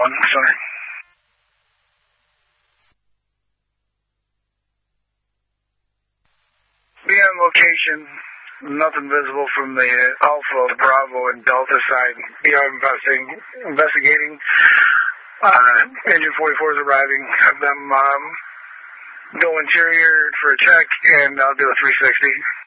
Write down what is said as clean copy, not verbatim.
Sorry. Be on location. Nothing visible from the Alpha, Bravo, and Delta side. We are investigating. Engine 44 is arriving. Have them go interior for a check, and I'll do a 360.